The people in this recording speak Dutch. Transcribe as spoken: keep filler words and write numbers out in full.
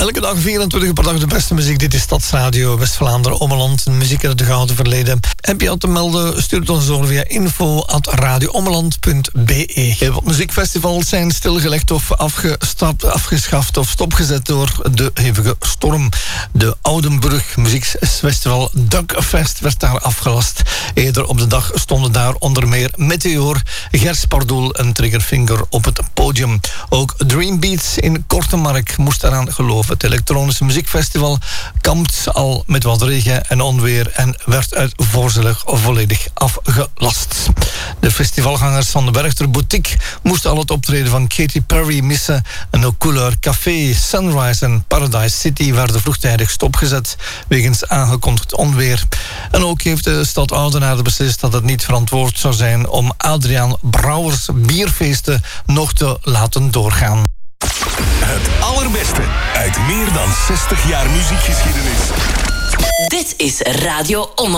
Elke dag vierentwintig per dag de beste muziek. Dit is Stadsradio West-Vlaanderen, Ommeland. Muziek uit het gouden verleden. Heb je al te melden? Stuur het ons door via info at radioommeland punt be. Heel wat muziekfestivals zijn stilgelegd of afgestapt, afgeschaft of stopgezet door de hevige storm. De Oudenburg Muziekfestival Duckfest werd daar afgelast. Eerder op de dag stonden daar onder meer Meteor, Gers Pardoel en Triggerfinger op het podium. Ook Dream Beats in Kortemark moest daaraan geloven. Het elektronische muziekfestival kampt al met wat regen en onweer en werd uit voorzorg volledig afgelast. De festivalgangers van de Werchter Boutique moesten al het optreden van Katy Perry missen. En ook Couleur Café, Sunrise en Paradise City werden vroegtijdig stopgezet wegens aangekondigd onweer. En ook heeft de stad Oudenaarde beslist dat het niet verantwoord zou zijn om Adriaan Brouwers bierfeesten nog te laten doorgaan. Het allerbeste uit meer dan zestig jaar muziekgeschiedenis. Dit is Radio Ommeland.